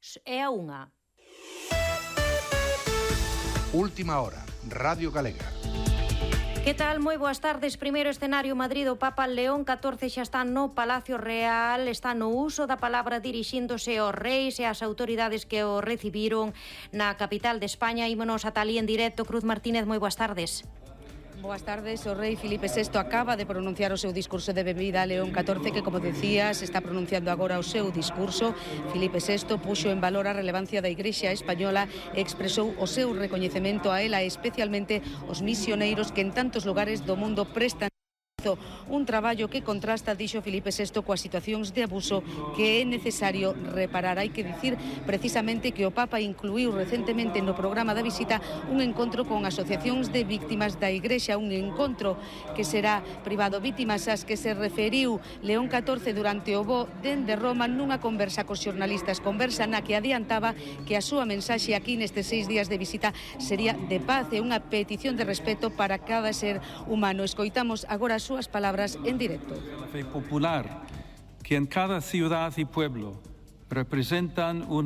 é a 1. Última hora, Radio Galega. Que tal? Moi boas tardes. Primeiro escenario Madrid, o Papa León XIV xa está no Palacio Real, está no uso da palabra dirixíndose aos reis e ás autoridades que o recibiron na capital de España. Ímonos ata ali en directo. Cruz Martínez, moi boas tardes. Boas tardes. O rei Filipe VI acaba de pronunciar o seu discurso de benvida a León XIV, que, como decías, está pronunciando agora o seu discurso. Filipe VI puxo en valor a relevancia da Igrexa española e expresou o seu recoñecemento a ela, especialmente os misioneiros que en tantos lugares do mundo prestan un traballo que contrasta, dixo Filipe VI, coas situacións de abuso que é necesario reparar. Hai que dicir precisamente que o Papa incluiu recentemente no programa da visita un encontro con asociacións de víctimas da Igrexa, un encontro que será privado, víctimas ás que se referiu León XIV durante o voo dende Roma nunha conversa cos xornalistas, conversa na que adiantaba que a súa mensaxe aquí nestes 6 días de visita sería de paz e unha petición de respeto para cada ser humano. Escoitamos agora as súas palabras en directo. La fe popular, que en cada ciudad y pueblo representan una